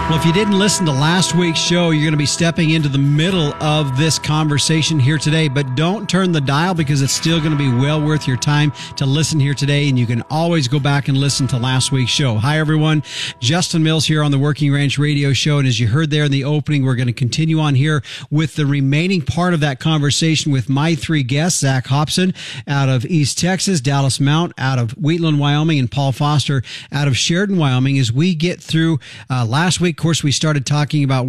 Well, if you didn't listen to last week's show, you're going to be stepping into the middle of this conversation here today. But don't turn the dial because it's still going to be well worth your time to listen here today. And you can always go back and listen to last week's show. Hi, everyone. Justin Mills here on the Working Ranch Radio Show. And as you heard there in the opening, we're going to continue on here with the remaining part of that conversation with my three guests, Zach Hobson out of East Texas, Dallas Mount out of Wheatland, Wyoming, and Paul Foster out of Sheridan, Wyoming, as we get through last week. Of course, we started talking about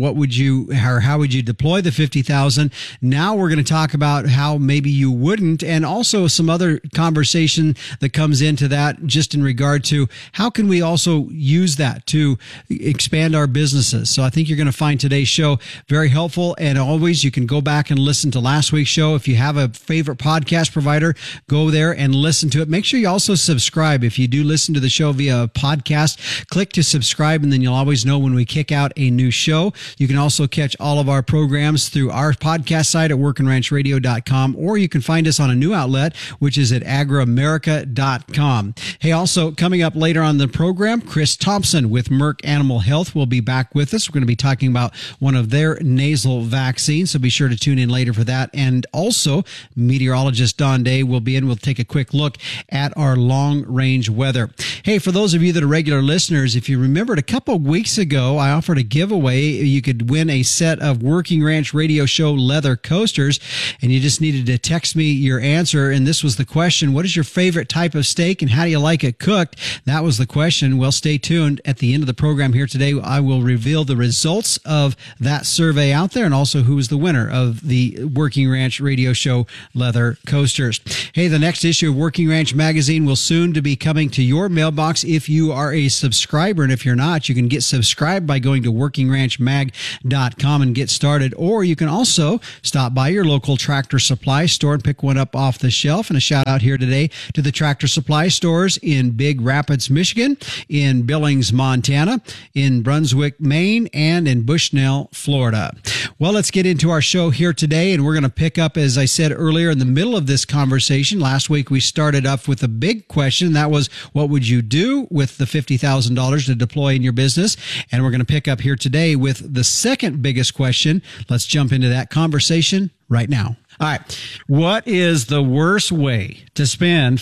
how would you deploy the 50,000. Now we're going to talk about how maybe you wouldn't, and also some other conversation that comes into that just in regard to how can we also use that to expand our businesses. So I think you're going to find today's show very helpful. And always, you can go back and listen to last week's show. If you have a favorite podcast provider, go there and listen to it. Make sure you also subscribe. If you do listen to the show via podcast, click to subscribe, and then you'll always know when we kick out a new show. You can also catch all of our programs through our podcast site at workinranchradio.com, or you can find us on a new outlet, which is at agriamerica.com. Hey, also coming up later on the program, Chris Thompson with Merck Animal Health will be back with us. We're going to be talking about one of their nasal vaccines, so be sure to tune in later for that. And also, meteorologist Don Day will be in. We'll take a quick look at our long-range weather. Hey, for those of you that are regular listeners, if you remembered a couple of weeks ago, I offered a giveaway. You could win a set of Working Ranch Radio Show leather coasters, and you just needed to text me your answer. And this was the question: what is your favorite type of steak, and how do you like it cooked? That was the question. Well, stay tuned. At the end of the program here today, I will reveal the results of that survey out there, and also who is the winner of the Working Ranch Radio Show leather coasters. Hey, the next issue of Working Ranch Magazine will soon to be coming to your mailbox if you are a subscriber. And if you're not, you can get subscribed by going to workingranchmag.com and get started. Or you can also stop by your local Tractor Supply store and pick one up off the shelf. And a shout out here today to the Tractor Supply stores in Big Rapids, Michigan, in Billings, Montana, in Brunswick, Maine, and in Bushnell, Florida. Well, let's get into our show here today. And we're going to pick up, as I said earlier, in the middle of this conversation. Last week, we started off with a big question. That was, what would you do with the $50,000 to deploy in your business? And we're going to pick up here today with the second biggest question. Let's jump into that conversation right now. All right. What is the worst way to spend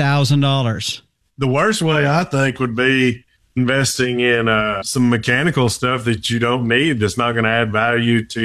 $50,000? The worst way, I think, would be investing in some mechanical stuff that you don't need, that's not going to add value to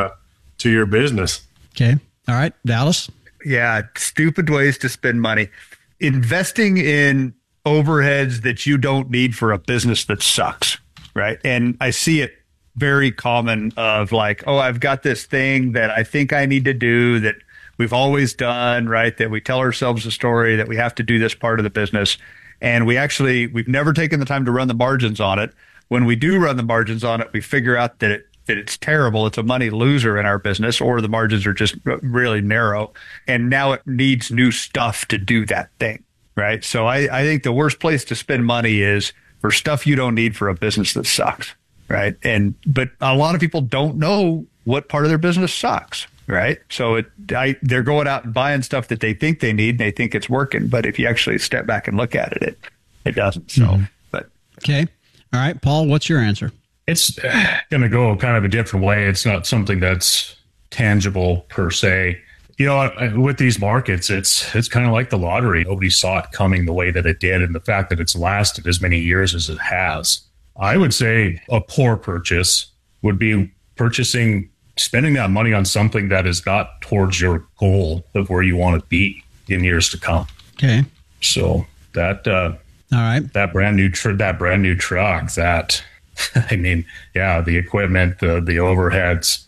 your business. Okay. All right. Dallas? Yeah. Stupid ways to spend money. Investing in overheads that you don't need for a business that sucks, right? And I see it very common of like, oh, I've got this thing that I think I need to do that we've always done, right? That we tell ourselves a story that we have to do this part of the business. And we've never taken the time to run the margins on it. When we do run the margins on it, we figure out that it's terrible. It's a money loser in our business, or the margins are just really narrow. And now it needs new stuff to do that thing, right? So I think the worst place to spend money is for stuff you don't need for a business that sucks, right? But a lot of people don't know what part of their business sucks, right? So they're going out and buying stuff that they think they need, and they think it's working. But if you actually step back and look at it, it doesn't. So, but okay. All right, Paul, what's your answer? It's going to go kind of a different way. It's not something that's tangible per se. You know, with these markets, it's kind of like the lottery. Nobody saw it coming the way that it did, and the fact that it's lasted as many years as it has. I would say a poor purchase would be spending that money on something that is not towards your goal of where you want to be in years to come. Okay. So that all right, that brand new truck, that I mean, yeah, the equipment, the overheads,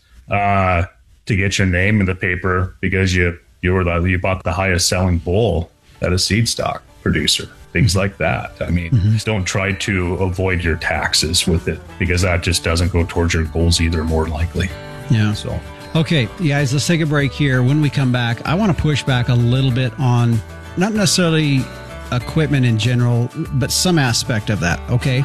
to get your name in the paper because you bought the highest selling bull at a seed stock producer, things like that. I mean, just don't try to avoid your taxes with it, because that just doesn't go towards your goals either, more likely. Yeah. So, okay, guys, let's take a break here. When we come back, I want to push back a little bit on not necessarily equipment in general, but some aspect of that. Okay.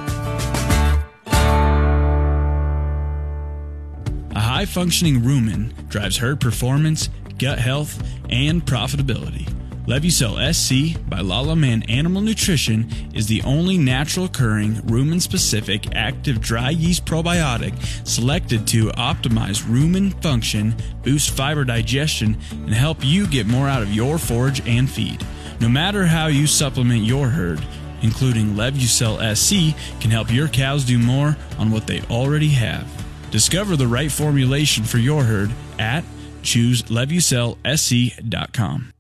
A high-functioning rumen drives herd performance, gut health, and profitability. Levucel SC by Lala Man Animal Nutrition is the only natural occurring rumen-specific active dry yeast probiotic selected to optimize rumen function, boost fiber digestion, and help you get more out of your forage and feed. No matter how you supplement your herd, including Levucel SC can help your cows do more on what they already have. Discover the right formulation for your herd at chooselevucelsc.com.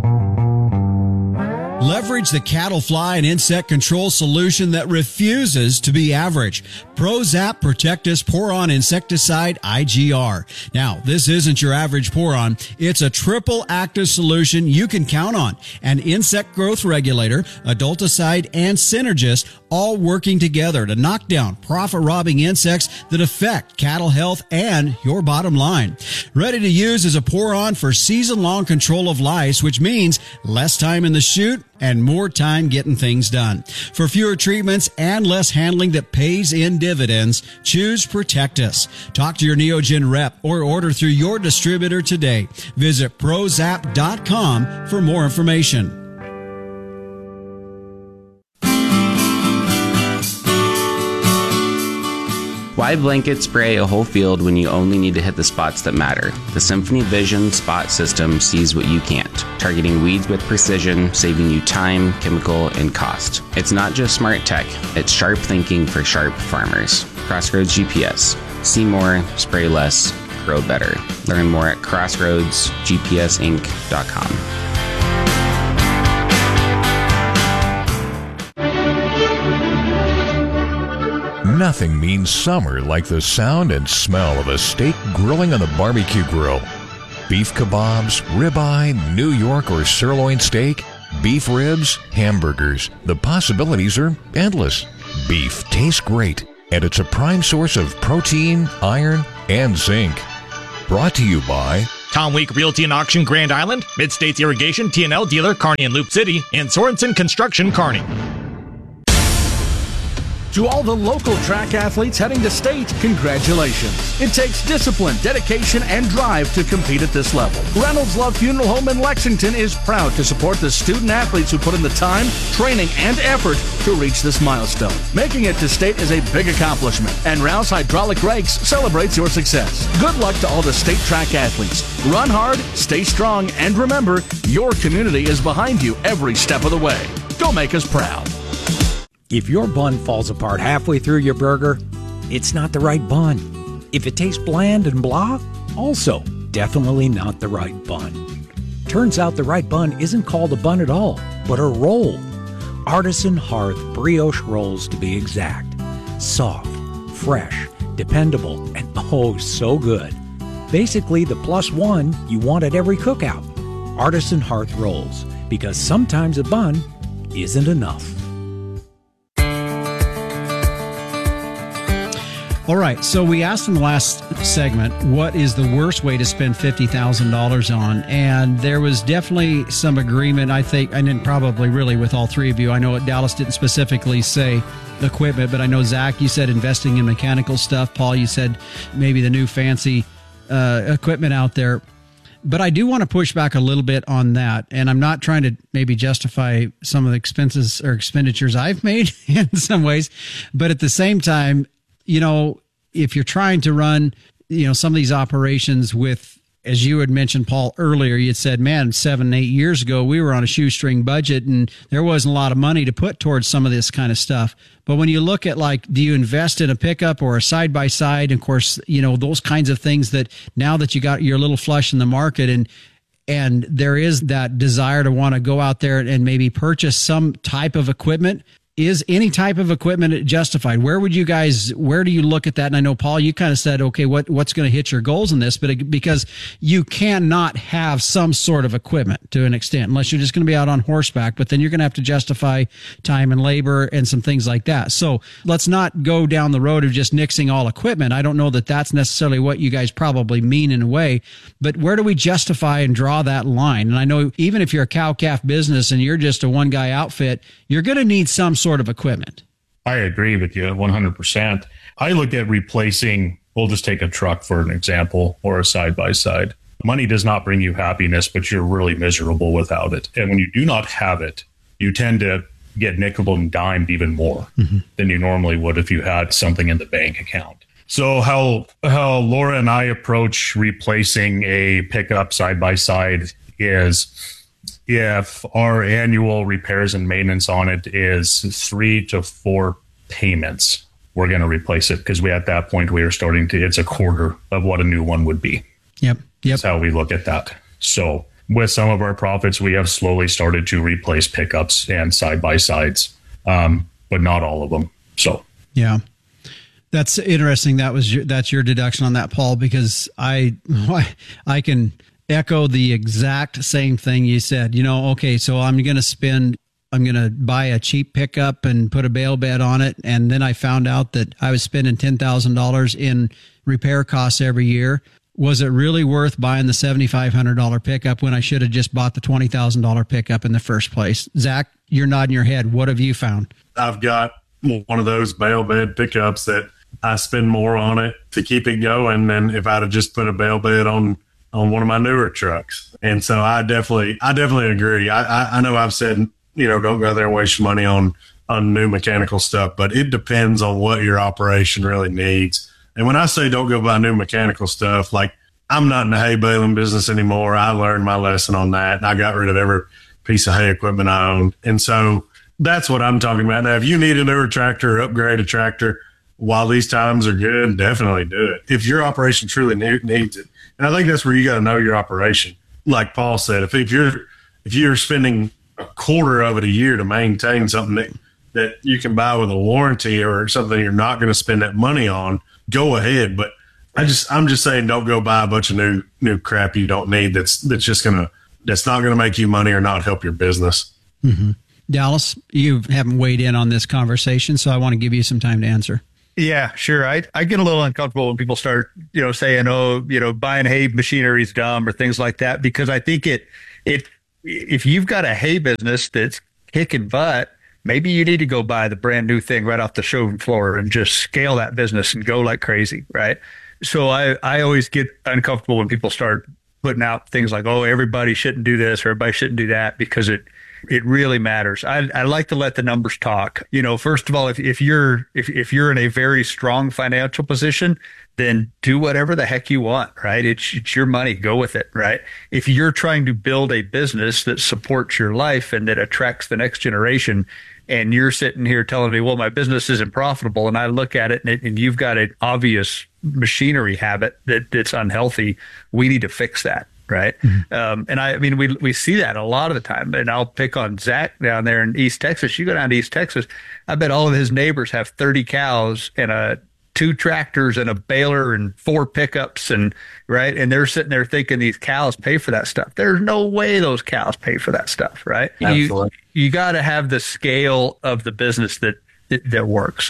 Leverage the cattle fly and insect control solution that refuses to be average. ProZap Protectus Pour-On Insecticide IGR. Now, this isn't your average pour-on. It's a triple active solution you can count on. An insect growth regulator, adulticide, and synergist all working together to knock down profit-robbing insects that affect cattle health and your bottom line. Ready to use as a pour-on for season-long control of lice, which means less time in the chute and more time getting things done. For fewer treatments and less handling that pays in dividends, choose Protectus. Talk to your Neogen rep or order through your distributor today. Visit prozap.com for more information. Why blanket spray a whole field when you only need to hit the spots that matter? The Symphony Vision Spot System sees what you can't, targeting weeds with precision, saving you time, chemical, and cost. It's not just smart tech, it's sharp thinking for sharp farmers. Crossroads GPS. See more, spray less, grow better. Learn more at crossroadsgpsinc.com. Nothing means summer like the sound and smell of a steak grilling on the barbecue grill. Beef kebabs, ribeye, New York or sirloin steak, beef ribs, hamburgers. The possibilities are endless. Beef tastes great, and it's a prime source of protein, iron, and zinc. Brought to you by Tom Week Realty and Auction Grand Island, Mid-States Irrigation T&L Dealer Kearney and Loop City, and Sorensen Construction Kearney. To all the local track athletes heading to state, congratulations. It takes discipline, dedication, and drive to compete at this level. Reynolds Love Funeral Home in Lexington is proud to support the student athletes who put in the time, training, and effort to reach this milestone. Making it to state is a big accomplishment, and Rouse Hydraulic Brakes celebrates your success. Good luck to all the state track athletes. Run hard, stay strong, and remember, your community is behind you every step of the way. Go make us proud. If your bun falls apart halfway through your burger, it's not the right bun. If it tastes bland and blah, also definitely not the right bun. Turns out the right bun isn't called a bun at all, but a roll. Artisan Hearth brioche rolls to be exact. Soft, fresh, dependable, and oh so good. Basically the plus one you want at every cookout. Artisan Hearth rolls, because sometimes a bun isn't enough. All right, so we asked in the last segment, what is the worst way to spend $50,000 on? And there was definitely some agreement, I think, and then probably really with all three of you. I know Dallas didn't specifically say equipment, but I know, Zach, you said investing in mechanical stuff. Paul, you said maybe the new fancy equipment out there. But I do want to push back a little bit on that. And I'm not trying to maybe justify some of the expenses or expenditures I've made in some ways. But at the same time, you know, if you're trying to run, you know, some of these operations with, as you had mentioned, Paul, earlier, you had said, man, 7, 8 years ago, we were on a shoestring budget and there wasn't a lot of money to put towards some of this kind of stuff. But when you look at, like, do you invest in a pickup or a side-by-side? Of course, you know, those kinds of things that now that you got your little flush in the market and there is that desire to want to go out there and maybe purchase some type of equipment. Is any type of equipment justified? Where do you look at that? And I know, Paul, you kind of said, okay, what's going to hit your goals in this? But because you cannot have some sort of equipment to an extent, unless you're just going to be out on horseback, but then you're going to have to justify time and labor and some things like that. So let's not go down the road of just nixing all equipment. I don't know that that's necessarily what you guys probably mean in a way, but where do we justify and draw that line? And I know even if you're a cow-calf business and you're just a one-guy outfit, you're going to need some sort of equipment. I agree with you 100%. I look at replacing, we'll just take a truck for an example, or a side-by-side. money does not bring you happiness, but you're really miserable without it. And when you do not have it, you tend to get nickel and dimed even more than you normally would if you had something in the bank account. So how Laura and I approach replacing a pickup side by side is, if our annual repairs and maintenance on it is 3 to 4 payments, we're going to replace it, because at that point we are starting to, it's a quarter of what a new one would be. Yep. That's how we look at that. So with some of our profits, we have slowly started to replace pickups and side by sides, but not all of them. So yeah. That's interesting. That's your deduction on that, Paul, because I can echo the exact same thing you said. Okay, so I'm going to buy a cheap pickup and put a bale bed on it. And then I found out that I was spending $10,000 in repair costs every year. Was it really worth buying the $7,500 pickup when I should have just bought the $20,000 pickup in the first place? Zach, you're nodding your head. What have you found? I've got one of those bale bed pickups that I spend more on it to keep it going than if I'd have just put a bale bed on one of my newer trucks. And so I definitely agree. I know I've said, don't go there and waste your money on new mechanical stuff, but it depends on what your operation really needs. And when I say don't go buy new mechanical stuff, like, I'm not in the hay baling business anymore. I learned my lesson on that, and I got rid of every piece of hay equipment I owned. And so that's what I'm talking about. Now, if you need a newer tractor or upgrade a tractor while these times are good, definitely do it. If your operation truly needs it. And I think that's where you got to know your operation. Like Paul said, if you're spending a quarter of it a year to maintain something that you can buy with a warranty or something you're not going to spend that money on, go ahead. But I'm just saying, don't go buy a bunch of new crap you don't need. That's not going to make you money or not help your business. Mm-hmm. Dallas, you haven't weighed in on this conversation, so I want to give you some time to answer. Yeah, sure. I get a little uncomfortable when people start, saying, buying hay machinery is dumb or things like that, because I think if you've got a hay business that's kicking butt, maybe you need to go buy the brand new thing right off the showroom floor and just scale that business and go like crazy, right? So I always get uncomfortable when people start putting out things like, oh, everybody shouldn't do this or everybody shouldn't do that, because it really matters. I like to let the numbers talk. First of all, if you're in a very strong financial position, then do whatever the heck you want, right? It's your money. Go with it, right? If you're trying to build a business that supports your life and that attracts the next generation, and you're sitting here telling me, well, my business isn't profitable, and I look at it and you've got an obvious machinery habit that's unhealthy, we need to fix that. Right. Mm-hmm. And we see that a lot of the time, and I'll pick on Zach down there in East Texas. You go down to East Texas, I bet all of his neighbors have 30 cows and 2 tractors and a baler and 4 pickups, and right. And they're sitting there thinking these cows pay for that stuff. There's no way those cows pay for that stuff. Right. Absolutely. You got to have the scale of the business that works.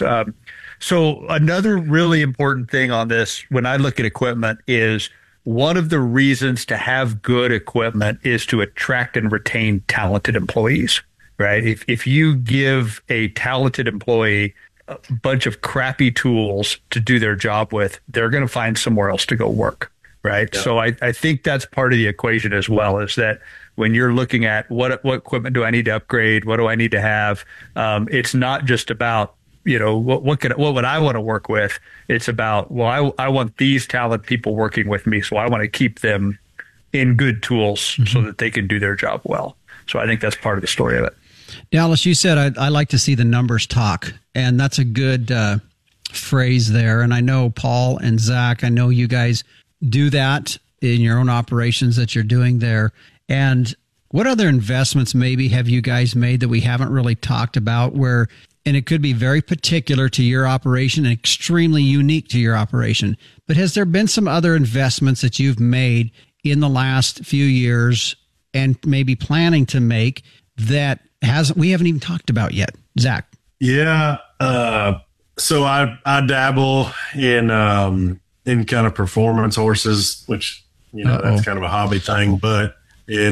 So another really important thing on this, when I look at equipment, is one of the reasons to have good equipment is to attract and retain talented employees, right? If you give a talented employee a bunch of crappy tools to do their job with, they're going to find somewhere else to go work, right? Yeah. So I think that's part of the equation as well, is that when you're looking at what equipment do I need to upgrade, what do I need to have, it's not just about, what would I want to work with? It's about, well, I want these talented people working with me, so I want to keep them in good tools so that they can do their job well. So I think that's part of the story of it. Dallas, you said I like to see the numbers talk, and that's a good phrase there. And I know Paul and Zach, I know you guys do that in your own operations that you're doing there. And what other investments maybe have you guys made that we haven't really talked about, where, and it could be very particular to your operation and extremely unique to your operation, but has there been some other investments that you've made in the last few years and maybe planning to make that we haven't even talked about yet? Zach? Yeah. So I dabble in kind of performance horses, which, that's kind of a hobby thing, but we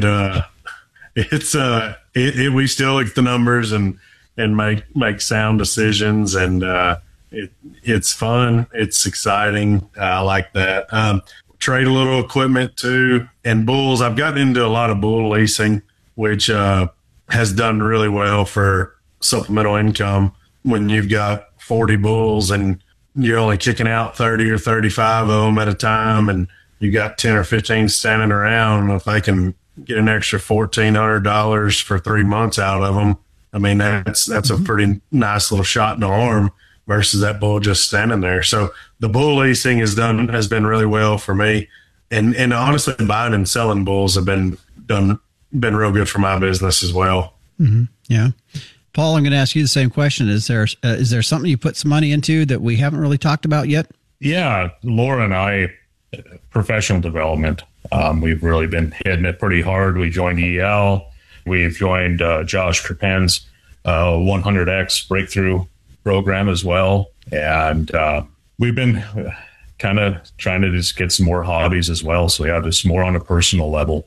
still look at the numbers and make sound decisions, and it's fun. It's exciting. I like that. trade a little equipment too. And bulls, I've gotten into a lot of bull leasing, which has done really well for supplemental income. When you've got 40 bulls and you're only kicking out 30 or 35 of them at a time, and you got 10 or 15 standing around, if they can get an extra $1,400 for 3 months out of them, I mean, that's a pretty nice little shot in the arm versus that bull just standing there. So the bull leasing has been really well for me. And honestly, buying and selling bulls have been real good for my business as well. Mm-hmm. Yeah. Paul, I'm going to ask you the same question. Is there something you put some money into that we haven't really talked about yet? Yeah. Laura and I, professional development, we've really been hitting it pretty hard. We joined EL. We've joined Josh Krippen's 100X breakthrough program as well. And we've been kind of trying to just get some more hobbies as well. So yeah, just more on a personal level.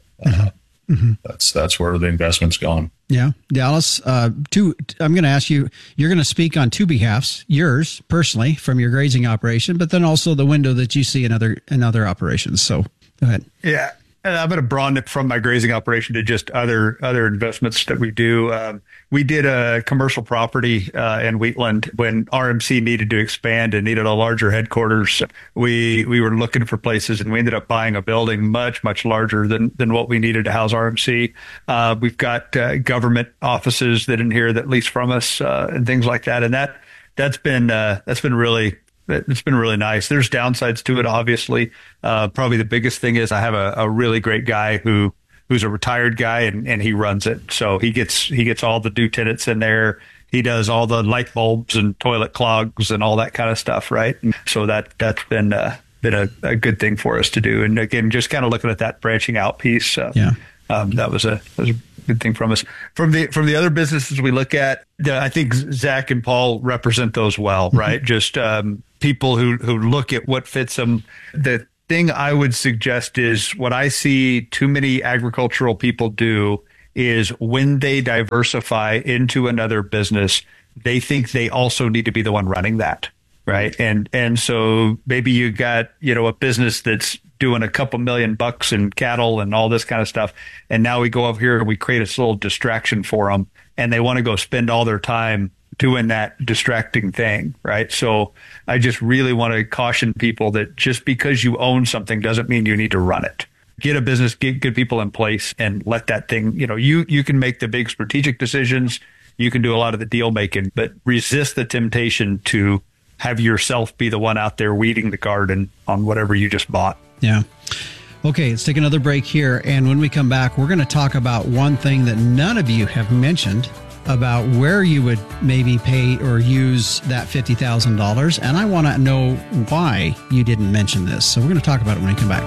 That's where the investment's gone. Yeah. Dallas, I'm going to ask you, you're going to speak on two behalfs, yours personally from your grazing operation, but then also the window that you see in other operations. So go ahead. Yeah. And I'm going to broaden it from my grazing operation to just other investments that we do. We did a commercial property in Wheatland when RMC needed to expand and needed a larger headquarters. We were looking for places, and we ended up buying a building much, much larger than what we needed to house RMC. We've got government offices that in here that lease from us and things like that. And that's been really. It's been really nice. There's downsides to it, obviously. Probably the biggest thing is I have a really great guy who's a retired guy and he runs it. So he gets all the due tenants in there. He does all the light bulbs and toilet clogs and all that kind of stuff, right? And so that's been a good thing for us to do. And again, just kind of looking at that branching out piece. That was a good thing from us. From the other businesses we look at, I think Zach and Paul represent those well, right? Just people who look at what fits them. The thing I would suggest is what I see too many agricultural people do is when they diversify into another business, they think they also need to be the one running that, right? And so maybe you got, a business that's doing a couple $1 million in cattle and all this kind of stuff. And now we go up here and we create a little distraction for them, and they want to go spend all their time doing that distracting thing, right? So I just really want to caution people that just because you own something doesn't mean you need to run it. Get a business, get good people in place, and let that thing, you can make the big strategic decisions. You can do a lot of the deal making, but resist the temptation to have yourself be the one out there weeding the garden on whatever you just bought. Yeah. Okay, let's take another break here. And when we come back, we're going to talk about one thing that none of you have mentioned about where you would maybe pay or use that $50,000. And I want to know why you didn't mention this. So we're going to talk about it when we come back.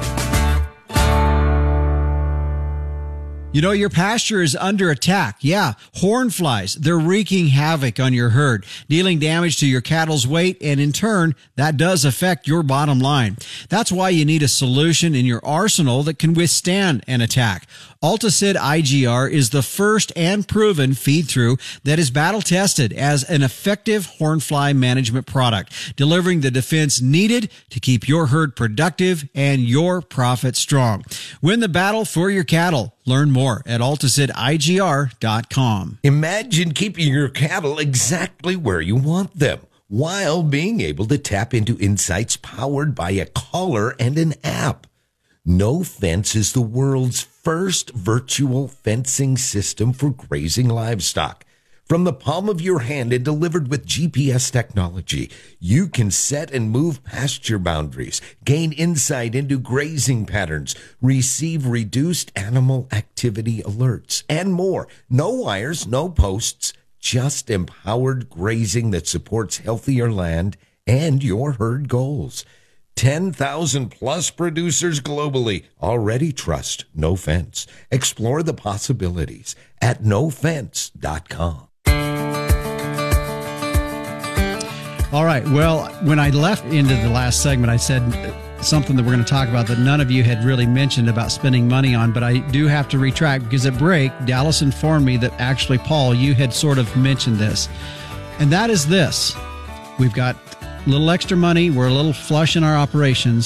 Your pasture is under attack. Yeah, horn flies. They're wreaking havoc on your herd, dealing damage to your cattle's weight, and in turn, that does affect your bottom line. That's why you need a solution in your arsenal that can withstand an attack. Alticid IGR is the first and proven feed-through that is battle-tested as an effective hornfly management product, delivering the defense needed to keep your herd productive and your profit strong. Win the battle for your cattle. Learn more at AlticidIGR.com. Imagine keeping your cattle exactly where you want them, while being able to tap into insights powered by a collar and an app. No Fence is the world's first virtual fencing system for grazing livestock. From the palm of your hand and delivered with GPS technology, you can set and move pasture boundaries, gain insight into grazing patterns, receive reduced animal activity alerts, and more. No wires, no posts, just empowered grazing that supports healthier land and your herd goals. 10,000 plus producers globally already trust No Fence. Explore the possibilities at nofence.com. All right. Well, when I left into the last segment, I said something that we're going to talk about that none of you had really mentioned about spending money on, but I do have to retract because at break, Dallas informed me that actually, Paul, you had sort of mentioned this. And that is this. We've got a little extra money. We're a little flush in our operations.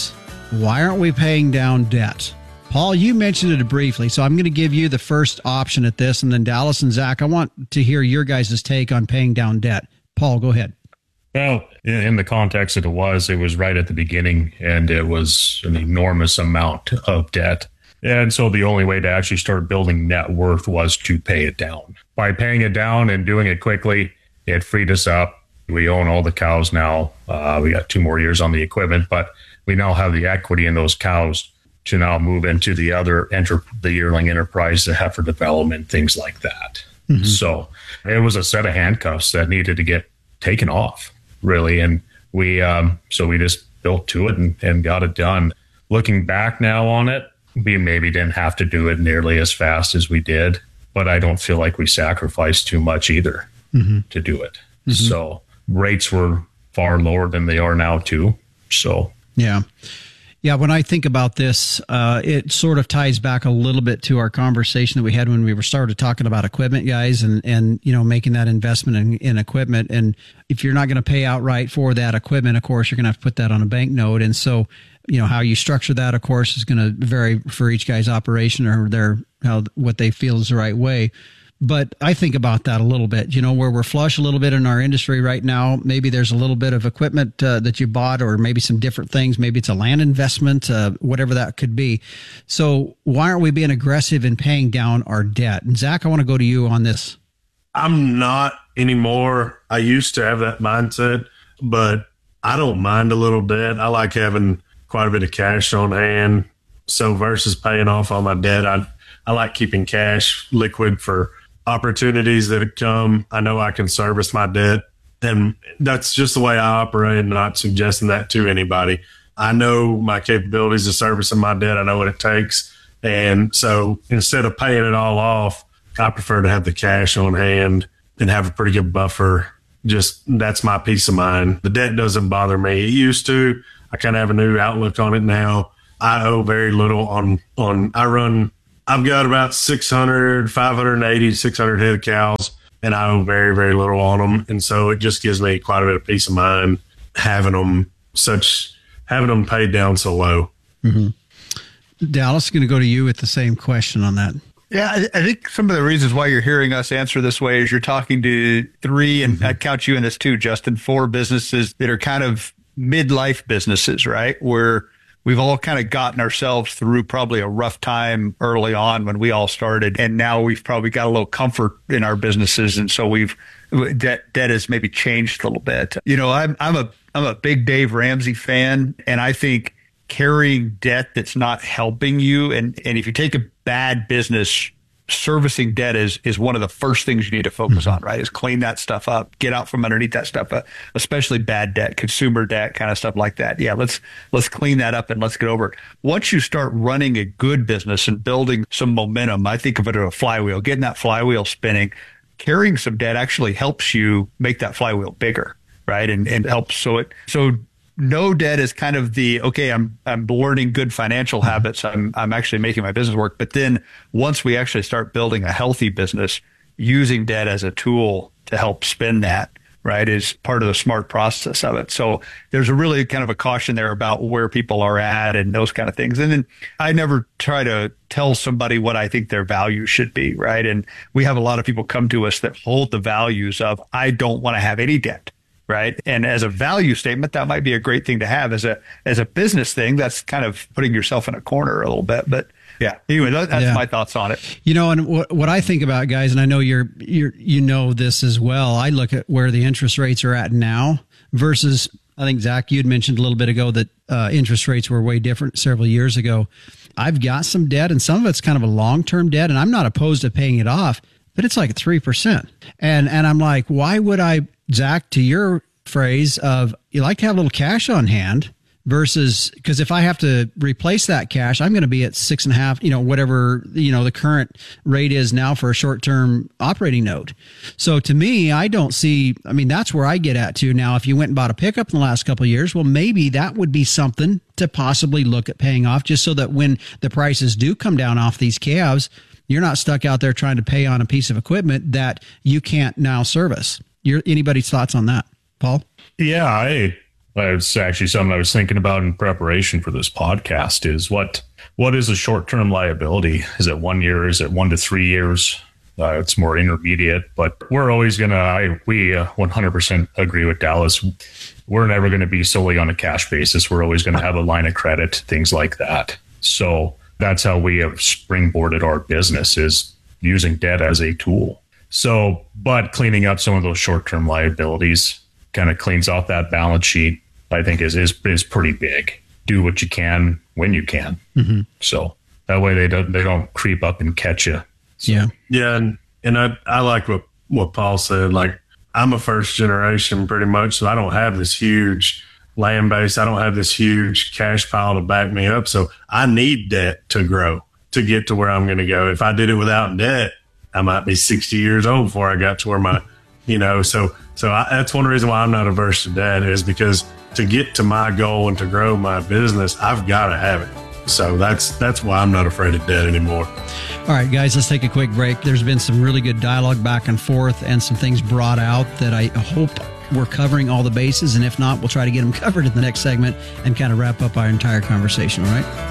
why aren't we paying down debt? Paul, you mentioned it briefly, so I'm going to give you the first option at this, and then Dallas and Zach, I want to hear your guys' take on paying down debt. Paul, go ahead. Well, in the context that it was right at the beginning, and it was an enormous amount of debt. And so the only way to actually start building net worth was to pay it down. By paying it down and doing it quickly, it freed us up. We own all the cows now. We got 2 more years on the equipment, but we now have the equity in those cows to now move into the other the yearling enterprise, the heifer development, things like that. Mm-hmm. So it was a set of handcuffs that needed to get taken off, really. And we just built to it and got it done. Looking back now on it, we maybe didn't have to do it nearly as fast as we did, but I don't feel like we sacrificed too much either to do it. Mm-hmm. So rates were far lower than they are now too. So yeah. When I think about this, it sort of ties back a little bit to our conversation that we had when we were started talking about equipment, guys, and making that investment in equipment. And if you're not going to pay outright for that equipment, of course, you're going to have to put that on a bank note. And so, how you structure that, of course, is going to vary for each guy's operation or what they feel is the right way. But I think about that a little bit, where we're flush a little bit in our industry right now. Maybe there's a little bit of equipment that you bought, or maybe some different things. Maybe it's a land investment, whatever that could be. So why aren't we being aggressive in paying down our debt? And Zach, I want to go to you on this. I'm not anymore. I used to have that mindset, but I don't mind a little debt. I like having quite a bit of cash on hand. So versus paying off all my debt, I like keeping cash liquid for opportunities that come. I know I can service my debt, and that's just the way I operate, and not suggesting that to anybody. I know my capabilities of servicing my debt. I know what it takes. And so instead of paying it all off, I prefer to have the cash on hand and have a pretty good buffer. Just that's my peace of mind. The debt doesn't bother me. It used to. I kind of have a new outlook on it now. I owe very little I've got about 580, 600 head of cows, and I owe very, very little on them. And so it just gives me quite a bit of peace of mind having them paid down so low. Mm-hmm. Dallas, going to go to you with the same question on that. Yeah, I think some of the reasons why you're hearing us answer this way is you're talking to 3, and I count you in this too, Justin, 4 businesses that are kind of midlife businesses, right? Where we've all kind of gotten ourselves through probably a rough time early on when we all started. And now we've probably got a little comfort in our businesses. And so debt has maybe changed a little bit. I'm a big Dave Ramsey fan, and I think carrying debt that's not helping you. And if you take a bad business, servicing debt is one of the first things you need to focus on, right? Is clean that stuff up, get out from underneath that stuff, especially bad debt, consumer debt, kind of stuff like that. Yeah, let's clean that up and let's get over it. Once you start running a good business and building some momentum, I think of it as a flywheel, getting that flywheel spinning. Carrying some debt actually helps you make that flywheel bigger, right? And helps so no debt is kind of I'm learning good financial habits. I'm actually making my business work. But then once we actually start building a healthy business, using debt as a tool to help spin that, right, is part of the smart process of it. So there's a really kind of a caution there about where people are at and those kind of things. And then I never try to tell somebody what I think their value should be, right? And we have a lot of people come to us that hold the values of, I don't want to have any debt. Right. And as a value statement, that might be a great thing to have. As a business thing, that's kind of putting yourself in a corner a little bit. But yeah, anyway, that's my thoughts on it. And what I think about, guys, and I know you're this as well. I look at where the interest rates are at now versus, I think, Zach, you had mentioned a little bit ago that interest rates were way different several years ago. I've got some debt, and some of it's kind of a long-term debt, and I'm not opposed to paying it off, but it's like 3%. And I'm like, why would I, Zach, to your phrase of you like to have a little cash on hand versus, because if I have to replace that cash, I'm going to be at 6.5, whatever, the current rate is now for a short-term operating note. So to me, I don't see, that's where I get at too. Now, if you went and bought a pickup in the last couple of years, well, maybe that would be something to possibly look at paying off, just so that when the prices do come down off these calves, you're not stuck out there trying to pay on a piece of equipment that you can't now service. Anybody's thoughts on that, Paul? Yeah, It's actually something I was thinking about in preparation for this podcast is what is a short-term liability? Is it 1 year? Is it 1 to 3 years? It's more intermediate, but we're always going to, we 100% agree with Dallas. We're never going to be solely on a cash basis. We're always going to have a line of credit, things like that. So that's how we have springboarded our business, is using debt as a tool. So, but cleaning up some of those short-term liabilities kind of cleans off that balance sheet, I think is pretty big. Do what you can when you can. Mm-hmm. So that way they don't creep up and catch you. So. Yeah. And I like what Paul said. Like, I'm a first generation pretty much, so I don't have this huge land base. I don't have this huge cash pile to back me up. So I need debt to grow, to get to where I'm going to go. If I did it without debt, I might be 60 years old before I got to where my, so that's one reason why I'm not averse to debt, is because to get to my goal and to grow my business, I've got to have it. So that's why I'm not afraid of debt anymore. All right, guys, let's take a quick break. There's been some really good dialogue back and forth and some things brought out that I hope we're covering all the bases. And if not, we'll try to get them covered in the next segment and kind of wrap up our entire conversation. All right.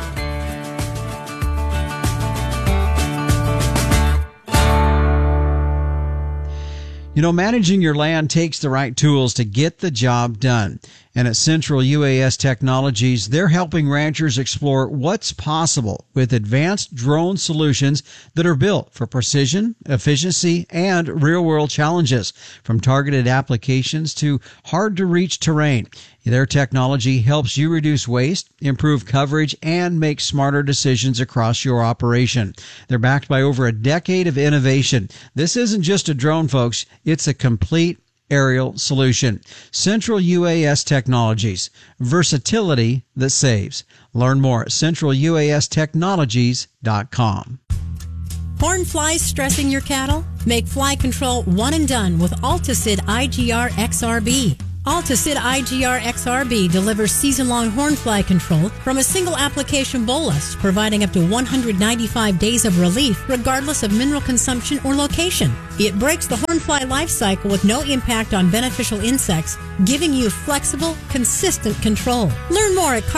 Managing your land takes the right tools to get the job done. And at Central UAS Technologies, they're helping ranchers explore what's possible with advanced drone solutions that are built for precision, efficiency, and real-world challenges, from targeted applications to hard-to-reach terrain. Their technology helps you reduce waste, improve coverage, and make smarter decisions across your operation. They're backed by over a decade of innovation. This isn't just a drone, folks. It's a complete aerial solution. Central UAS Technologies. Versatility that saves. Learn more at centraluastechnologies.com. Horn flies stressing your cattle? Make fly control one and done with Alticid IGR XRB. Alticid IGR XRB delivers season-long hornfly control from a single application bolus, providing up to 195 days of relief regardless of mineral consumption or location. It breaks the hornfly life cycle with no impact on beneficial insects, giving you flexible, consistent control. Learn more at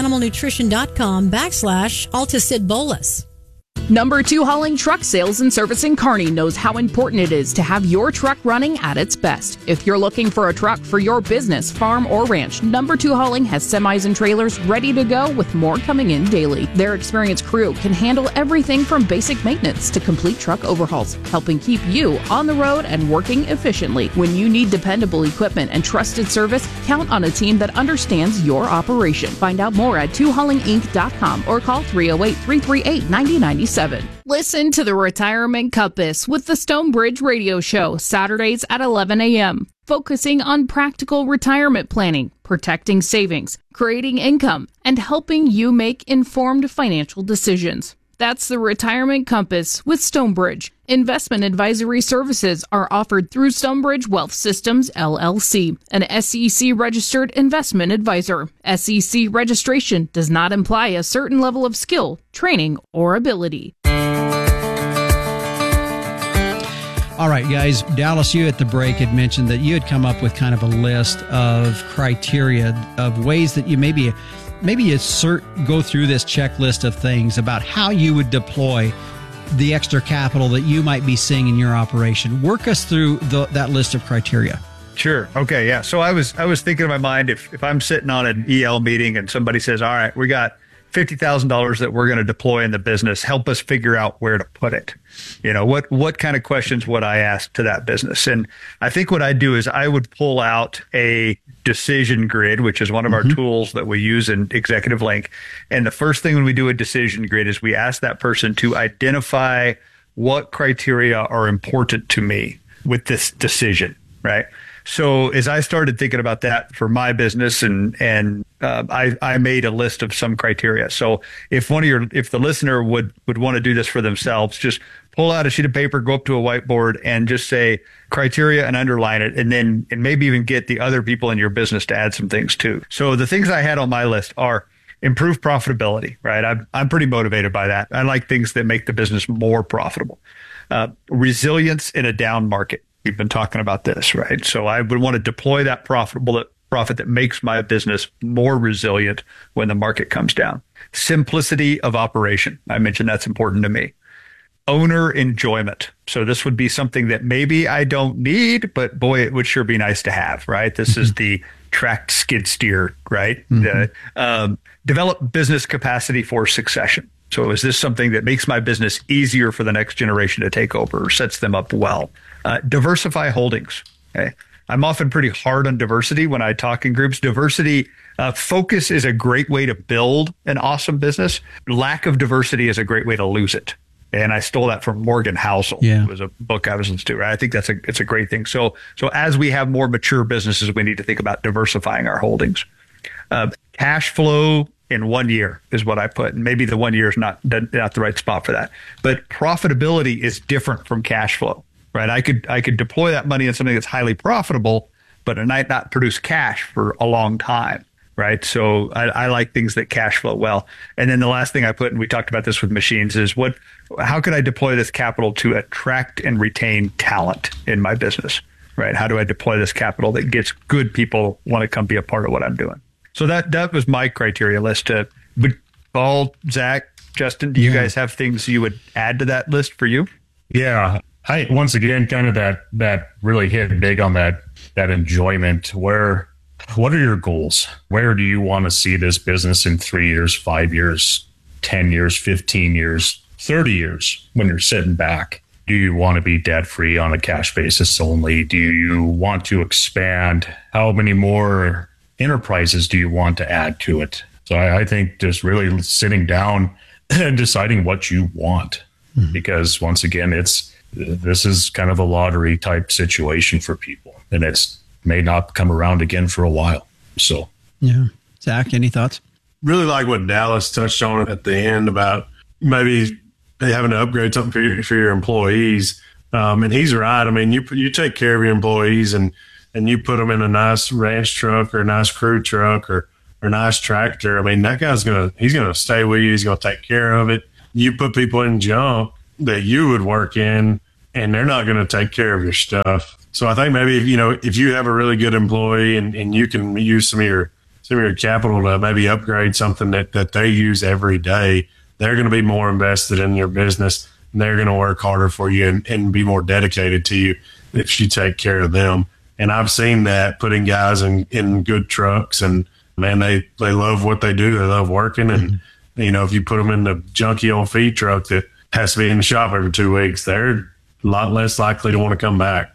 CargillAnimalNutrition.com/Alticid bolus. Number 2 Hauling Truck Sales and Service in Kearney knows how important it is to have your truck running at its best. If you're looking for a truck for your business, farm, or ranch, Number 2 Hauling has semis and trailers ready to go, with more coming in daily. Their experienced crew can handle everything from basic maintenance to complete truck overhauls, helping keep you on the road and working efficiently. When you need dependable equipment and trusted service, count on a team that understands your operation. Find out more at 2haulinginc.com or call 308-338-9097. Listen to the Retirement Compass with the Stonebridge Radio Show, Saturdays at 11 a.m., focusing on practical retirement planning, protecting savings, creating income, and helping you make informed financial decisions. That's the Retirement Compass with Stonebridge. Investment advisory services are offered through Stonebridge Wealth Systems, LLC, an SEC-registered investment advisor. SEC registration does not imply a certain level of skill, training, or ability. All right, guys, Dallas, you at the break had mentioned that you had come up with kind of a list of criteria of ways that you maybe go through this checklist of things about how you would deploy the extra capital that you might be seeing in your operation. Work us through that list of criteria. Sure. Okay. Yeah. So I was thinking in my mind, if I'm sitting on an EL meeting and somebody says, all right, we got $50,000 that we're going to deploy in the business, help us figure out where to put it. What kind of questions would I ask to that business? And I think what I'd do is I would pull out a decision grid, which is one of our tools that we use in Executive Link. And the first thing when we do a decision grid is we ask that person to identify what criteria are important to me with this decision, right? So as I started thinking about that for my business, and I made a list of some criteria. So if the listener would want to do this for themselves, just pull out a sheet of paper, go up to a whiteboard, and just say criteria and underline it, and maybe even get the other people in your business to add some things too. So the things I had on my list are improve profitability, right? I'm pretty motivated by that. I like things that make the business more profitable. Resilience in a down market. We've been talking about this, right? So I would want to deploy that profit that makes my business more resilient when the market comes down. Simplicity of operation. I mentioned that's important to me. Owner enjoyment. So this would be something that maybe I don't need, but boy, it would sure be nice to have, right? This is the tracked skid steer, right? Develop business capacity for succession. So is this something that makes my business easier for the next generation to take over or sets them up well? Diversify holdings. Okay. I'm often pretty hard on diversity when I talk in groups. Diversity, focus is a great way to build an awesome business. Lack of diversity is a great way to lose it. And I stole that from Morgan Housel. Yeah. It was a book I was listening to, right? I think it's a great thing. So as we have more mature businesses, we need to think about diversifying our holdings. Cash flow in 1 year is what I put. And maybe the 1 year is not the right spot for that. But profitability is different from cash flow, right? I could deploy that money in something that's highly profitable, but it might not produce cash for a long time. Right. So I like things that cash flow well. And then the last thing I put, and we talked about this with machines, is how could I deploy this capital to attract and retain talent in my business? Right. How do I deploy this capital that gets good people want to come be a part of what I'm doing? So that was my criteria list. But Paul, Zach, Justin, do you guys have things you would add to that list for you? Yeah. Once again, kind of that really hit big on that enjoyment. What are your goals? Where do you want to see this business in 3 years, 5 years, 10 years, 15 years, 30 years when you're sitting back? Do you want to be debt free on a cash basis only? Do you want to expand? How many more enterprises do you want to add to it? So I think just really sitting down and deciding what you want, because once again, this is kind of a lottery type situation for people, and it's may not come around again for a while. So, yeah. Zach, any thoughts? Really like what Dallas touched on at the end about maybe having to upgrade something for your employees. And he's right. I mean, you take care of your employees and you put them in a nice ranch truck or a nice crew truck or a nice tractor. I mean, that guy's he's going to stay with you. He's going to take care of it. You put people in junk that you would work in, and they're not going to take care of your stuff. So I think maybe, if you have a really good employee and you can use some of your capital to maybe upgrade something that they use every day, they're going to be more invested in your business, and they're going to work harder for you and be more dedicated to you if you take care of them. And I've seen that, putting guys in good trucks, and man, they love what they do. They love working. And, if you put them in the junky old feed truck that has to be in the shop every 2 weeks, they're a lot less likely to want to come back.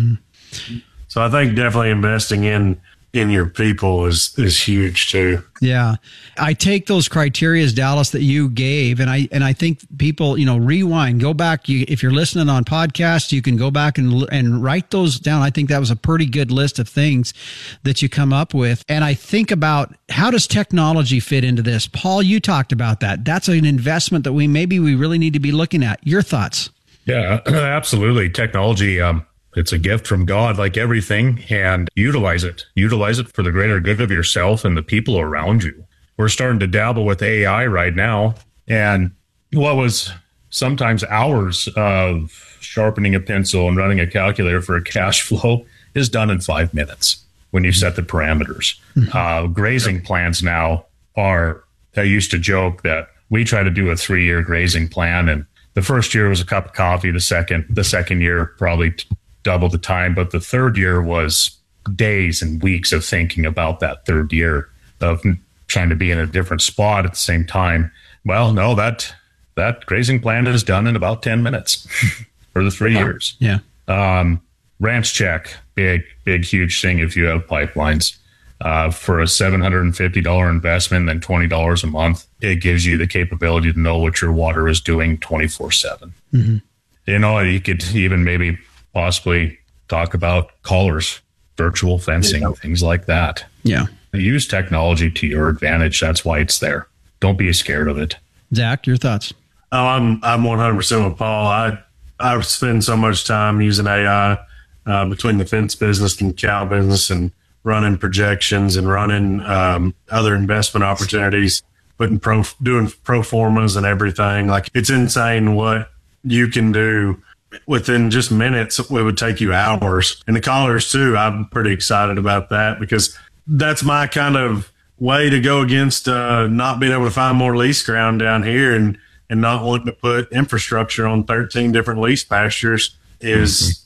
So I think definitely investing in your people is huge too. Yeah. I take those criteria, Dallas, that you gave, and I think people, rewind, go back. If you're listening on podcasts, you can go back and write those down. I think that was a pretty good list of things that you come up with. And I think about, how does technology fit into this? Paul, you talked about that. That's an investment that we really need to be looking at. Your thoughts? Yeah, absolutely. Technology, it's a gift from God, like everything, and utilize it. Utilize it for the greater good of yourself and the people around you. We're starting to dabble with AI right now, and what was sometimes hours of sharpening a pencil and running a calculator for a cash flow is done in 5 minutes when you set the parameters. Grazing plans now I used to joke that we try to do a 3-year grazing plan, and the first year was a cup of coffee. The second year, probably double the time, but the third year was days and weeks of thinking about that third year of trying to be in a different spot at the same time. Well, no, that grazing plan is done in about 10 minutes for the 3 years. Yeah. Ranch check, big, huge thing if you have pipelines. For a $750 investment, then $20 a month, it gives you the capability to know what your water is doing 24/7. You could even maybe possibly talk about collars, virtual fencing, things like that. Yeah. Use technology to your advantage. That's why it's there. Don't be scared of it. Zach, your thoughts? Oh, I'm 100% with Paul. I spend so much time using AI between the fence business and cow business, and running projections and running other investment opportunities, doing pro formas and everything. Like, it's insane what you can do within just minutes. It would take you hours. And the collars too, I'm pretty excited about that, because that's my kind of way to go against not being able to find more lease ground down here and not wanting to put infrastructure on 13 different lease pastures is,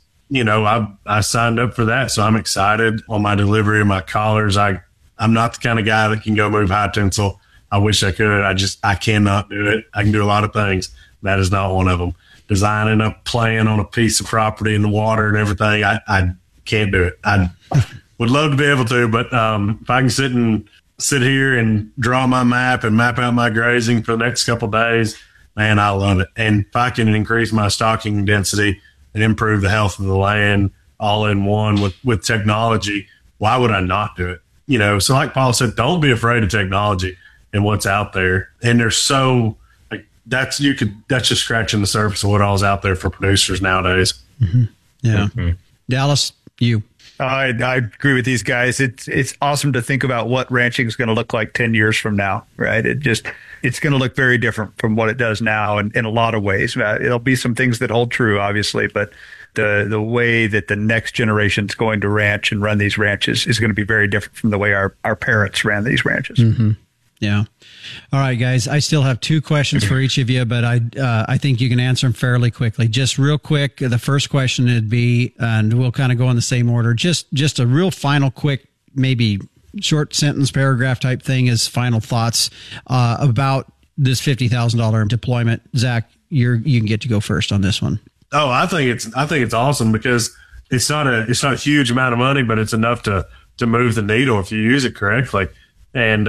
I signed up for that. So I'm excited on my delivery of my collars. I'm not the kind of guy that can go move high tensile. I wish I could. I cannot do it. I can do a lot of things. That is not one of them. Designing a plan on a piece of property in the water and everything, I can't do it. I would love to be able to, but if I can sit here and draw my map and map out my grazing for the next couple of days, man, I love it. And if I can increase my stocking density and improve the health of the land all in one with technology, why would I not do it? So like Paul said, don't be afraid of technology and what's out there. And there's so that's just scratching the surface of what all's out there for producers nowadays. Mm-hmm. Yeah. Mm-hmm. Dallas, you. I agree with these guys. It's awesome to think about what ranching is going to look like 10 years from now, right? It's going to look very different from what it does now in a lot of ways. It'll be some things that hold true, obviously, but the way that the next generation is going to ranch and run these ranches is going to be very different from the way our parents ran these ranches. Mm-hmm. Yeah. All right, guys. I still have 2 questions for each of you, but I think you can answer them fairly quickly. Just real quick, the first question would be, and we'll kind of go in the same order. Just a real final, quick, maybe short sentence, paragraph type thing as final thoughts about this $50,000 deployment. Zach, you can get to go first on this one. Oh, I think it's awesome because it's not a huge amount of money, but it's enough to move the needle if you use it correctly. And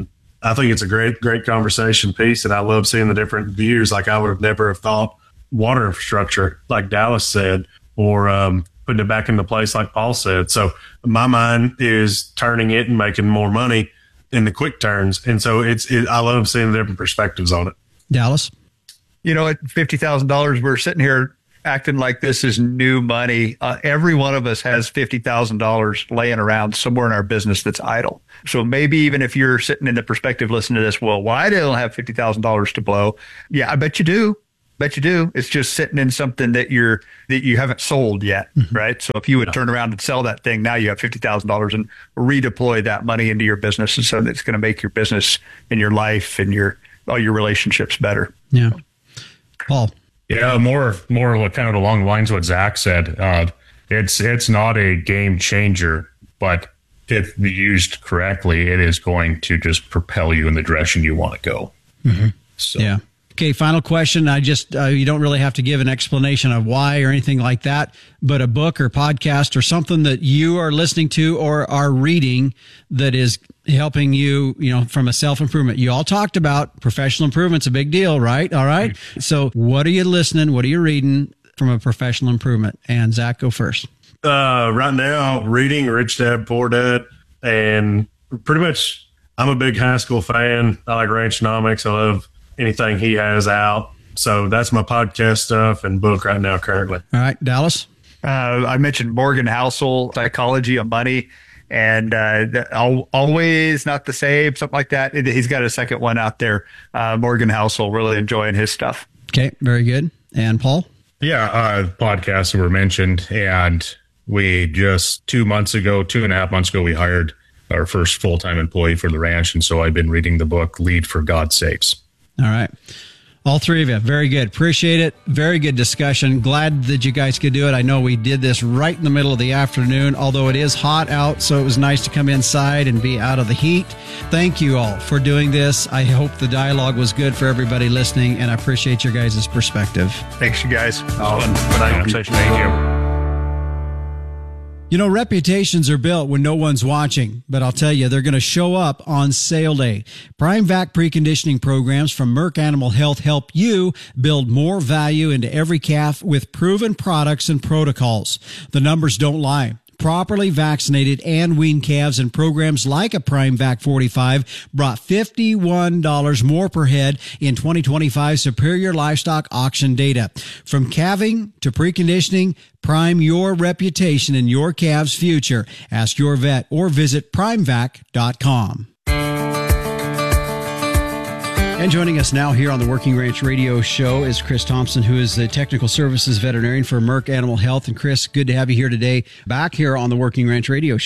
I think it's a great conversation piece, and I love seeing the different views. Like I would have never have thought water infrastructure, like Dallas said, or putting it back into place, like Paul said. So my mind is turning it and making more money in the quick turns, and so I love seeing the different perspectives on it. Dallas, at $50,000, we're sitting here acting like this is new money. Every one of us has $50,000 laying around somewhere in our business that's idle. So maybe even if you're sitting in the perspective listening to this, well, why don't I have $50,000 to blow? Yeah, I bet you do. It's just sitting in something that you haven't sold yet, right? So if you would turn around and sell that thing, now you have $50,000 and redeploy that money into your business, and so that's going to make your business and your life and all your relationships better. Yeah, Paul. Yeah, more kind of along the lines of what Zach said. It's not a game changer, but if used correctly, it is going to just propel you in the direction you want to go. Mm-hmm. So. Yeah. Okay, final question. I just, you don't really have to give an explanation of why or anything like that, but a book or podcast or something that you are listening to or are reading that is helping you, from a self-improvement. You all talked about professional improvement's a big deal, right? All right. So what are you listening? What are you reading from a professional improvement? And Zach, go first. Right now, reading Rich Dad, Poor Dad, and pretty much I'm a big Haskell fan. I like Ranchnomics. I love anything he has out. So that's my podcast stuff and book right now currently. All right, Dallas? I mentioned Morgan Housel, Psychology of Money, and Always Not the Same, something like that. He's got a second one out there. Morgan Housel, really enjoying his stuff. Okay, very good. And Paul? Yeah, podcasts were mentioned, and we just 2.5 months ago, we hired our first full-time employee for the ranch, and so I've been reading the book Lead for God's Sakes. All right. All 3 of you. Very good. Appreciate it. Very good discussion. Glad that you guys could do it. I know we did this right in the middle of the afternoon, although it is hot out, so it was nice to come inside and be out of the heat. Thank you all for doing this. I hope the dialogue was good for everybody listening, and I appreciate your guys' perspective. Thanks, you guys. Thank you. Reputations are built when no one's watching, but I'll tell you, they're going to show up on sale day. Prime Vac preconditioning programs from Merck Animal Health help you build more value into every calf with proven products and protocols. The numbers don't lie. Properly vaccinated and weaned calves and programs like a Prime Vac 45 brought $51 more per head in 2025 Superior Livestock Auction data. From calving to preconditioning, prime your reputation and your calf's future. Ask your vet or visit primevac.com. And joining us now here on the Working Ranch Radio Show is Chris Thompson, who is the Technical Services Veterinarian for Merck Animal Health. And Chris, good to have you here today, back here on the Working Ranch Radio Show.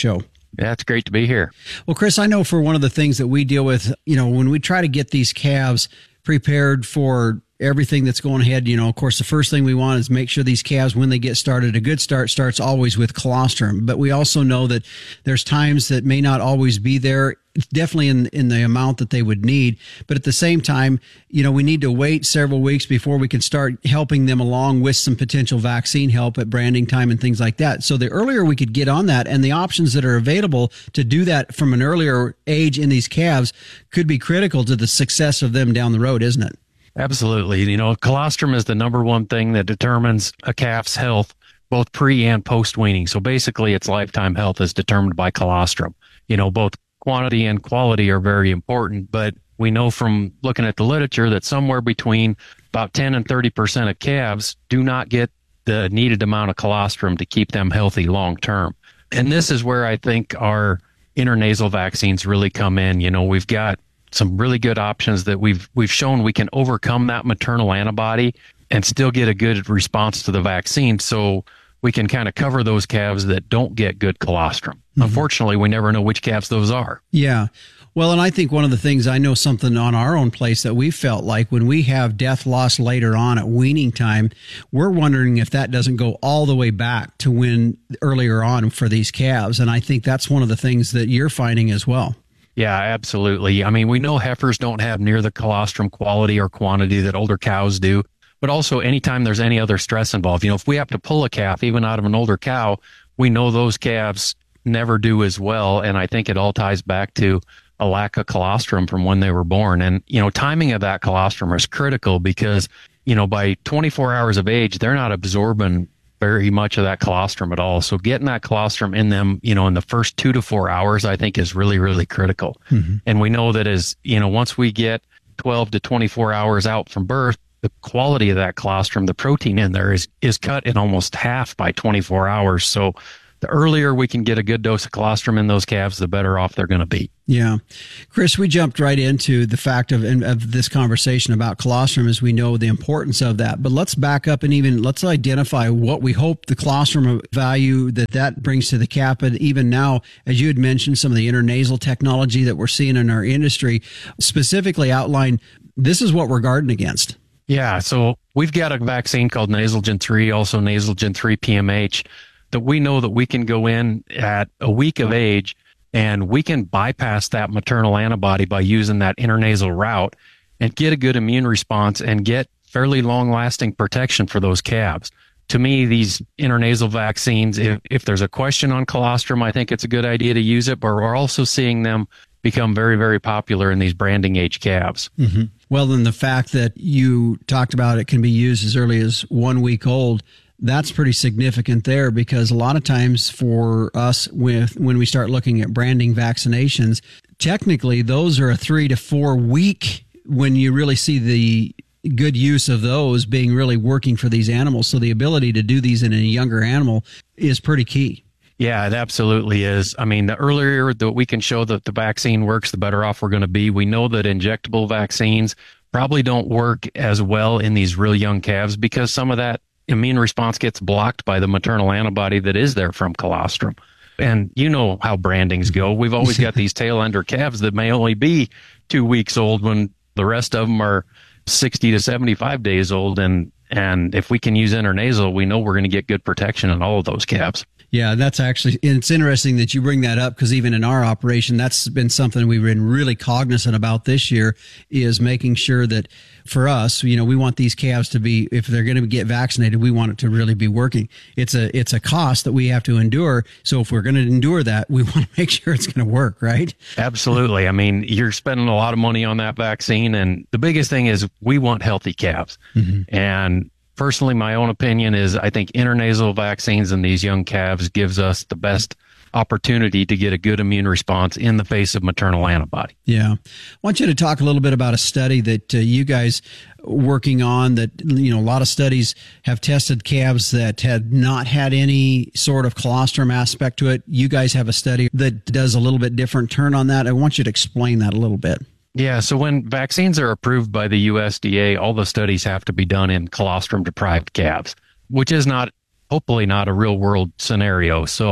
Yeah, it's great to be here. Well, Chris, I know for one of the things that we deal with, when we try to get these calves prepared for everything that's going ahead, of course, the first thing we want is make sure these calves, when they get started, a good start starts always with colostrum. But we also know that there's times that may not always be there, definitely in the amount that they would need. But at the same time, we need to wait several weeks before we can start helping them along with some potential vaccine help at branding time and things like that. So the earlier we could get on that, and the options that are available to do that from an earlier age in these calves could be critical to the success of them down the road, isn't it? Absolutely. Colostrum is the number one thing that determines a calf's health, both pre and post weaning. So basically its lifetime health is determined by colostrum. Both quantity and quality are very important, but we know from looking at the literature that somewhere between about 10 and 30% of calves do not get the needed amount of colostrum to keep them healthy long term. And this is where I think our intranasal vaccines really come in. We've got some really good options that we've shown we can overcome that maternal antibody and still get a good response to the vaccine. So we can kind of cover those calves that don't get good colostrum. Mm-hmm. Unfortunately, we never know which calves those are. Yeah. Well, and I think one of the things, I know something on our own place that we felt like when we have death loss later on at weaning time, we're wondering if that doesn't go all the way back to when earlier on for these calves. And I think that's one of the things that you're finding as well. Yeah, absolutely. I mean, we know heifers don't have near the colostrum quality or quantity that older cows do, but also anytime there's any other stress involved, if we have to pull a calf, even out of an older cow, we know those calves never do as well. And I think it all ties back to a lack of colostrum from when they were born. And, timing of that colostrum is critical because, by 24 hours of age, they're not absorbing very much of that colostrum at all. So getting that colostrum in them, in the first 2 to 4 hours, I think is really, really critical. Mm-hmm. And we know that once we get 12 to 24 hours out from birth, the quality of that colostrum, the protein in there is cut in almost half by 24 hours. So the earlier we can get a good dose of colostrum in those calves, the better off they're going to be. Yeah. Chris, we jumped right into the fact of this conversation about colostrum as we know the importance of that. But let's back up and let's identify what we hope the colostrum value that brings to the calf. And even now, as you had mentioned, some of the intranasal technology that we're seeing in our industry specifically outline, this is what we're guarding against. Yeah. So we've got a vaccine called Nasalgen 3, also Nasalgen 3 PMH, that we know that we can go in at a week of age and we can bypass that maternal antibody by using that intranasal route and get a good immune response and get fairly long-lasting protection for those calves. To me, these intranasal vaccines, if there's a question on colostrum, I think it's a good idea to use it, but we're also seeing them become very, very popular in these branding age calves. Mm-hmm. Well, then the fact that you talked about it can be used as early as 1 week old, that's pretty significant there, because a lot of times for us when we start looking at branding vaccinations, technically those are a 3 to 4 week when you really see the good use of those being really working for these animals. So the ability to do these in a younger animal is pretty key. Yeah, it absolutely is. I mean, the earlier that we can show that the vaccine works, the better off we're going to be. We know that injectable vaccines probably don't work as well in these real young calves because some of that immune response gets blocked by the maternal antibody that is there from colostrum. And you know how brandings go. We've always got these tail ender calves that may only be 2 weeks old when the rest of them are 60 to 75 days old. And if we can use intranasal, we know we're going to get good protection on all of those calves. Yeah, it's interesting that you bring that up, because even in our operation, that's been something we've been really cognizant about this year, is making sure that for us, we want these calves to be, if they're going to get vaccinated, we want it to really be working. It's a cost that we have to endure. So if we're going to endure that, we want to make sure it's going to work, right? Absolutely. I mean, you're spending a lot of money on that vaccine. And the biggest thing is we want healthy calves. Mm-hmm. And personally, my own opinion is I think intranasal vaccines in these young calves gives us the best opportunity to get a good immune response in the face of maternal antibody. Yeah. I want you to talk a little bit about a study that you guys working on that, a lot of studies have tested calves that had not had any sort of colostrum aspect to it. You guys have a study that does a little bit different turn on that. I want you to explain that a little bit. Yeah, so when vaccines are approved by the USDA, all the studies have to be done in colostrum-deprived calves, which is hopefully not a real-world scenario. So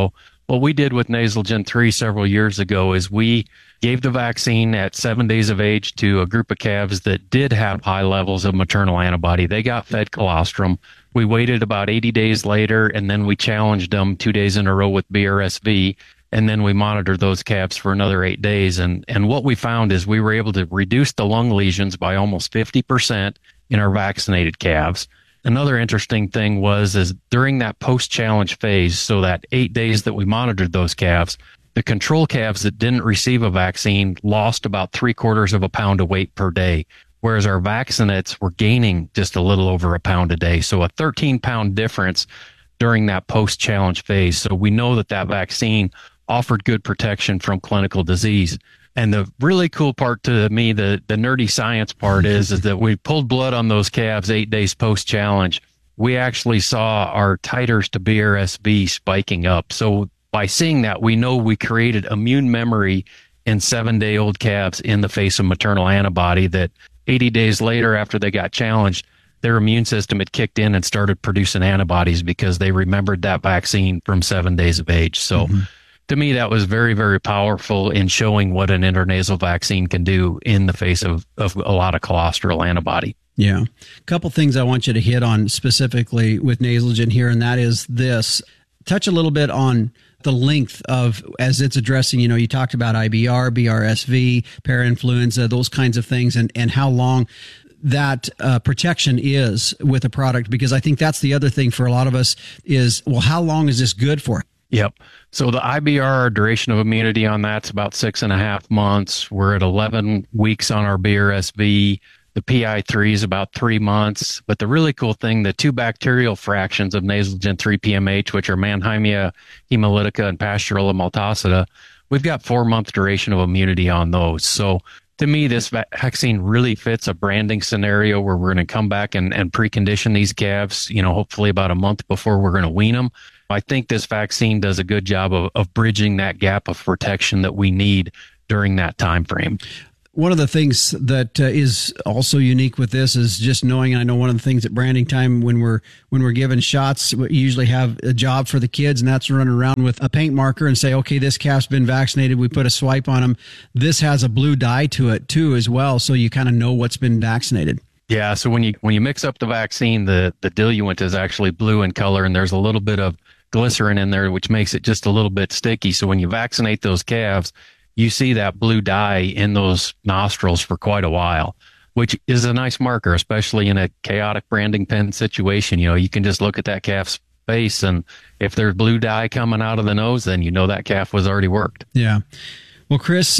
What we did with Nasalgen 3 several years ago is we gave the vaccine at 7 days of age to a group of calves that did have high levels of maternal antibody. They got fed colostrum. We waited about 80 days later, and then we challenged them 2 days in a row with BRSV, and then we monitored those calves for another 8 days. And what we found is we were able to reduce the lung lesions by almost 50% in our vaccinated calves. Another interesting thing is during that post-challenge phase, so that 8 days that we monitored those calves, the control calves that didn't receive a vaccine lost about 3/4 of a pound of weight per day, whereas our vaccinates were gaining just a little over a pound a day. So a 13-pound difference during that post-challenge phase. So we know that vaccine offered good protection from clinical disease. And the really cool part to me, the nerdy science part is that we pulled blood on those calves 8 days post-challenge. We actually saw our titers to BRSV spiking up. So by seeing that, we know we created immune memory in 7-day-old calves in the face of maternal antibody that 80 days later after they got challenged, their immune system had kicked in and started producing antibodies because they remembered that vaccine from 7 days of age. So to me, that was very, very powerful in showing what an intranasal vaccine can do in the face of a lot of colostral antibody. Yeah. A couple things I want you to hit on specifically with Nasalgen here, and that is this. Touch a little bit on the length of, as it's addressing, you talked about IBR, BRSV, parainfluenza, those kinds of things, and how long that protection is with a product, because I think that's the other thing for a lot of us is, well, how long is this good for? Yep. So the IBR duration of immunity on that's about 6.5 months. We're at 11 weeks on our BRSV. The PI3 is about 3 months. But the really cool thing, the 2 bacterial fractions of Nasalgen 3 PMH, which are Mannheimia hemolytica and Pasteurella maltacida, we've got 4-month duration of immunity on those. So to me, this vaccine really fits a branding scenario where we're going to come back and precondition these calves, hopefully about a month before we're going to wean them. I think this vaccine does a good job of bridging that gap of protection that we need during that time frame. One of the things that is also unique with this is just knowing, I know one of the things at branding time when we're given shots, we usually have a job for the kids, and that's running around with a paint marker and say, okay, this calf's been vaccinated. We put a swipe on them. This has a blue dye to it too as well, so you kind of know what's been vaccinated. Yeah, so when you mix up the vaccine, the diluent is actually blue in color, and there's a little bit of glycerin in there, which makes it just a little bit sticky. So when you vaccinate those calves, you see that blue dye in those nostrils for quite a while, which is a nice marker, especially in a chaotic branding pen situation. You can just look at that calf's face, and if there's blue dye coming out of the nose, then that calf was already worked. Yeah. Well, Chris,